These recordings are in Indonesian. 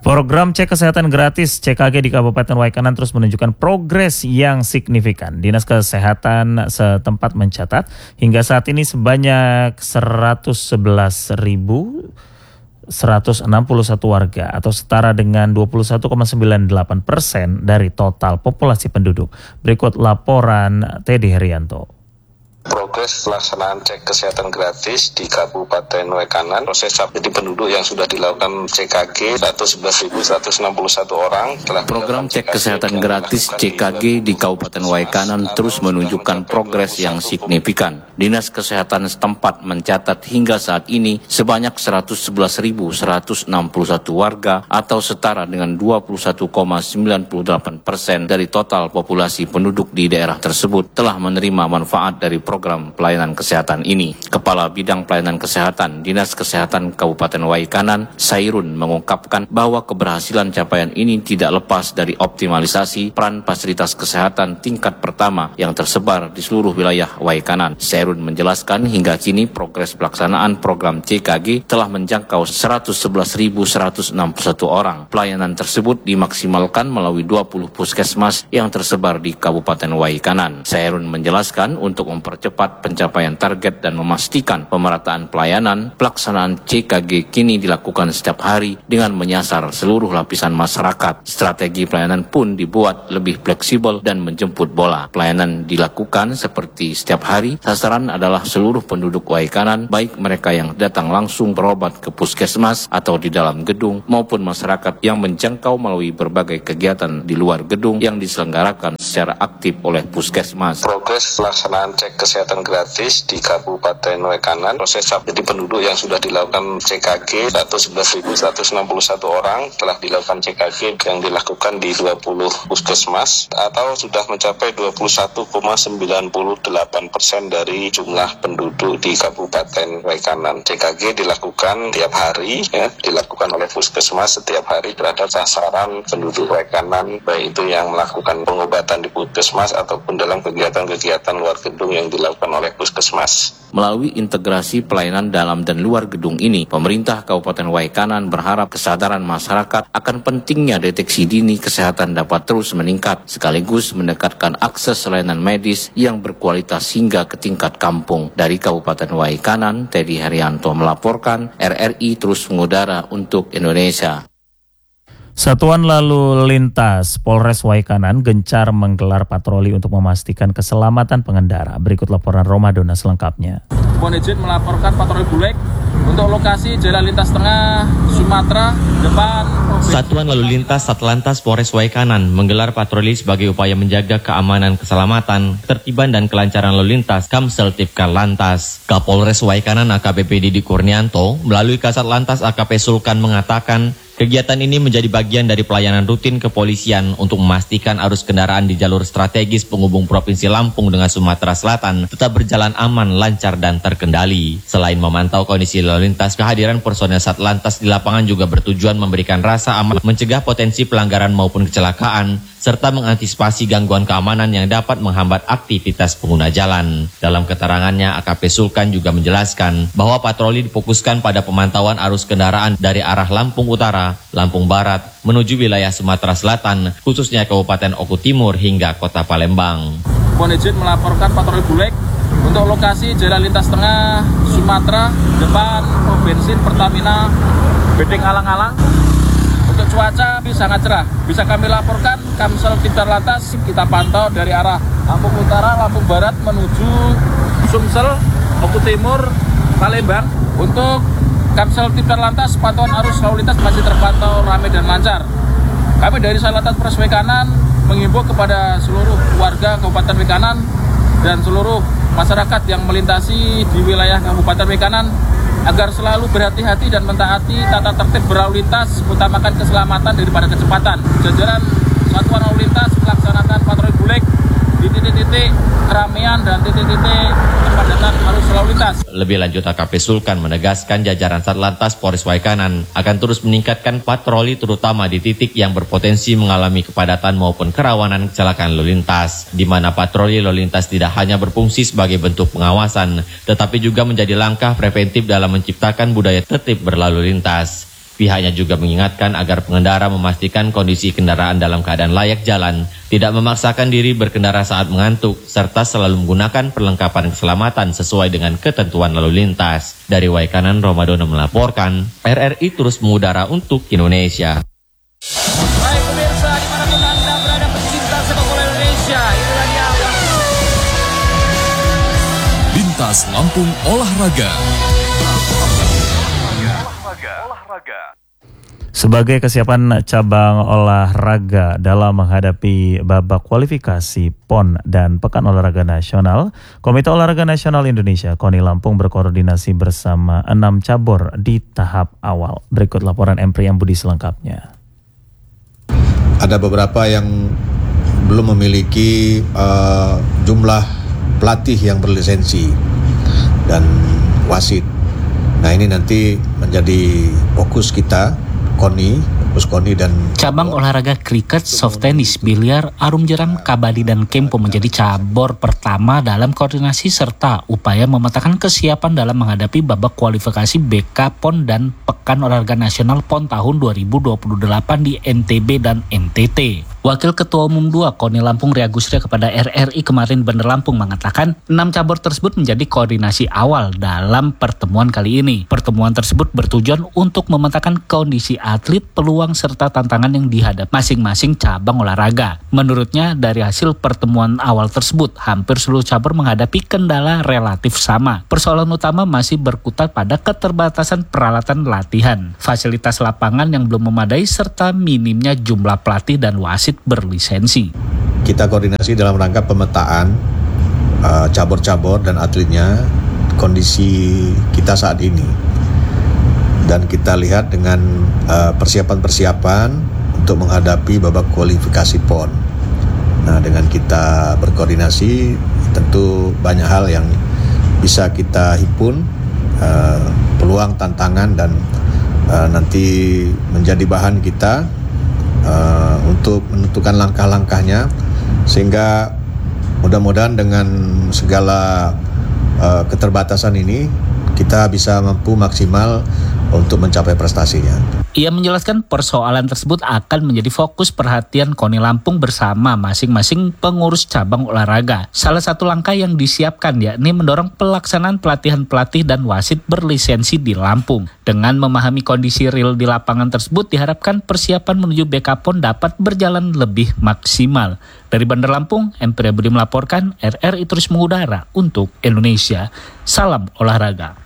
Program cek kesehatan gratis CKG di Kabupaten Waikanan terus menunjukkan progres yang signifikan. Dinas Kesehatan setempat mencatat hingga saat ini sebanyak 111.161 warga atau setara dengan 21,98% dari total populasi penduduk. Berikut laporan Teddy Herianto. Progres pelaksanaan cek kesehatan gratis di Kabupaten Waikanan, proses jadi penduduk yang sudah dilakukan CKG 111.161 orang. Program cek kesehatan gratis CKG di Kabupaten Waikanan terus menunjukkan progres yang signifikan. Dinas Kesehatan setempat mencatat hingga saat ini sebanyak 111.161 warga atau setara dengan 21,98% dari total populasi penduduk di daerah tersebut telah menerima manfaat dari program pelayanan kesehatan ini. Kepala Bidang Pelayanan Kesehatan Dinas Kesehatan Kabupaten Waikanan, Sairun, mengungkapkan bahwa keberhasilan capaian ini tidak lepas dari optimalisasi peran fasilitas kesehatan tingkat pertama yang tersebar di seluruh wilayah Waikanan. Sairun menjelaskan hingga kini progres pelaksanaan program CKG telah menjangkau 111.161 orang. Pelayanan tersebut dimaksimalkan melalui 20 puskesmas yang tersebar di Kabupaten Waikanan. Sairun menjelaskan untuk mempercepat pencapaian target dan memastikan pemerataan pelayanan, pelaksanaan CKG kini dilakukan setiap hari dengan menyasar seluruh lapisan masyarakat. Strategi pelayanan pun dibuat lebih fleksibel dan menjemput bola. Pelayanan dilakukan seperti setiap hari, sasaran adalah seluruh penduduk Waikanan, baik mereka yang datang langsung berobat ke puskesmas atau di dalam gedung, maupun masyarakat yang menjangkau melalui berbagai kegiatan di luar gedung yang diselenggarakan secara aktif oleh puskesmas. Progres pelaksanaan cek kesehatan gratis di Kabupaten Waikanan, proses jadi penduduk yang sudah dilakukan CKG 111.161 orang telah dilakukan CKG yang dilakukan di 20 puskesmas atau sudah mencapai 21,98% dari jumlah penduduk di Kabupaten Waikanan. CKG dilakukan tiap hari, dilakukan oleh puskesmas setiap hari terhadap sasaran penduduk Waikanan, baik itu yang melakukan pengobatan di puskesmas ataupun dalam kegiatan-kegiatan luar gedung yang dilakukan oleh puskesmas. Melalui integrasi pelayanan dalam dan luar gedung ini, pemerintah Kabupaten Waikanan berharap kesadaran masyarakat akan pentingnya deteksi dini kesehatan dapat terus meningkat, sekaligus mendekatkan akses layanan medis yang berkualitas hingga ke tingkat kampung. Dari Kabupaten Waikanan, Teddy Herianto melaporkan, RRI terus mengudara untuk Indonesia. Satuan Lalu Lintas Polres Waikanan gencar menggelar patroli untuk memastikan keselamatan pengendara. Berikut laporan Romadona selengkapnya. Mohon izin melaporkan patroli Bulek untuk lokasi Jalan Lintas Tengah Sumatera depan. Satuan Lalu Lintas Satlantas Polres Waikanan menggelar patroli sebagai upaya menjaga keamanan, keselamatan, ketertiban dan kelancaran lalu lintas Kamsel Tipkar Lantas. Kapolres Waikanan AKBP Didi Kurnianto melalui Kasat Lantas AKP Sulkan mengatakan, kegiatan ini menjadi bagian dari pelayanan rutin kepolisian untuk memastikan arus kendaraan di jalur strategis penghubung Provinsi Lampung dengan Sumatera Selatan tetap berjalan aman, lancar, dan terkendali. Selain memantau kondisi lalu lintas, kehadiran personel Satlantas di lapangan juga bertujuan memberikan rasa aman, mencegah potensi pelanggaran maupun kecelakaan, serta mengantisipasi gangguan keamanan yang dapat menghambat aktivitas pengguna jalan. Dalam keterangannya, AKP Sulkan juga menjelaskan bahwa patroli difokuskan pada pemantauan arus kendaraan dari arah Lampung Utara, Lampung Barat, menuju wilayah Sumatera Selatan, khususnya Kabupaten Oku Timur hingga Kota Palembang. Mohon izin melaporkan patroli Bulek untuk lokasi Jalan Lintas Tengah Sumatera depan bensin Pertamina Bedeng Alang-Alang. Untuk cuaca sangat cerah, bisa kami laporkan Kamsel Tipkar Lantas kita pantau dari arah Lampung Utara, Lampung Barat menuju Sumsel, Oku Timur, Palembang. Untuk Kamsel Tipkar Lantas pantauan arus lalu lintas masih terpantau ramai dan lancar. Kami dari Satlantas Polres Waikanan menghimbau kepada seluruh warga Kabupaten Waikanan dan seluruh masyarakat yang melintasi di wilayah Kabupaten Waikanan agar selalu berhati-hati dan mentaati tata tertib berlalu lintas, utamakan keselamatan daripada kecepatan. Jajaran Satuan Lalu Lintas melaksanakan patroli Bulek di titik-titik keramaian dan titik-titik kepadatan arus lalu lintas. Lebih lanjut, AKP Sulkan menegaskan jajaran Satlantas Polres Waikanan akan terus meningkatkan patroli terutama di titik yang berpotensi mengalami kepadatan maupun kerawanan kecelakaan lalu lintas, di mana patroli lalu lintas tidak hanya berfungsi sebagai bentuk pengawasan, tetapi juga menjadi langkah preventif dalam menciptakan budaya tertib berlalu lintas. Pihaknya juga mengingatkan agar pengendara memastikan kondisi kendaraan dalam keadaan layak jalan, tidak memaksakan diri berkendara saat mengantuk, serta selalu menggunakan perlengkapan keselamatan sesuai dengan ketentuan lalu lintas. Dari Waikanan, Ramadan melaporkan, RRI terus mengudara untuk Indonesia. Baik pemirsa, dimanapun Anda berada pecinta sepak bola Indonesia, inilah dia Lintas Lampung Olahraga. Sebagai kesiapan cabang olahraga dalam menghadapi babak kualifikasi PON dan Pekan Olahraga Nasional, Komite Olahraga Nasional Indonesia KONI Lampung berkoordinasi bersama 6 cabur di tahap awal. Berikut laporan Empriam Budi selengkapnya. Ada beberapa yang belum memiliki jumlah pelatih yang berlisensi dan wasit. Nah, ini nanti menjadi fokus kita, KONI dan cabang olahraga kriket, soft tennis, biliar, arum jeram, kabadi dan kempo menjadi cabur pertama dalam koordinasi serta upaya memetakan kesiapan dalam menghadapi babak kualifikasi BK PON dan Pekan Olahraga Nasional PON tahun 2028 di NTB dan NTT. Wakil Ketua Umum 2 KONI Lampung Ria Gusria kepada RRI Kemarin Bandar Lampung mengatakan 6 cabur tersebut menjadi koordinasi awal dalam pertemuan kali ini. Pertemuan tersebut bertujuan untuk memetakan kondisi atlet, peluang serta tantangan yang dihadapi masing-masing cabang olahraga. Menurutnya dari hasil pertemuan awal tersebut hampir seluruh cabur menghadapi kendala relatif sama. Persoalan utama masih berkutat pada keterbatasan peralatan latihan, fasilitas lapangan yang belum memadai serta minimnya jumlah pelatih dan wasit berlisensi. Kita koordinasi dalam rangka pemetaan cabur-cabur dan atletnya, kondisi kita saat ini, dan kita lihat dengan persiapan-persiapan untuk menghadapi babak kualifikasi PON. Nah, dengan kita berkoordinasi tentu banyak hal yang bisa kita himpun, peluang, tantangan, dan nanti menjadi bahan kita untuk menentukan langkah-langkahnya, sehingga mudah-mudahan dengan segala keterbatasan ini kita bisa mampu maksimal untuk mencapai prestasinya. Ia menjelaskan persoalan tersebut akan menjadi fokus perhatian KONI Lampung bersama masing-masing pengurus cabang olahraga. Salah satu langkah yang disiapkan yakni mendorong pelaksanaan pelatihan pelatih dan wasit berlisensi di Lampung. Dengan memahami kondisi real di lapangan tersebut, diharapkan persiapan menuju BK PON dapat berjalan lebih maksimal. Dari Bandar Lampung, Empriam Budi melaporkan, RRI terus mengudara untuk Indonesia. Salam olahraga.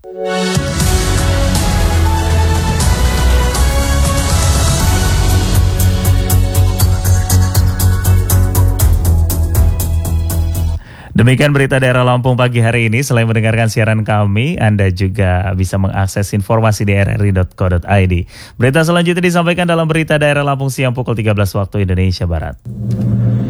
Demikian berita daerah Lampung pagi hari ini. Selain mendengarkan siaran kami, Anda juga bisa mengakses informasi di rri.co.id. Berita selanjutnya disampaikan dalam berita daerah Lampung siang pukul 13 waktu Indonesia Barat.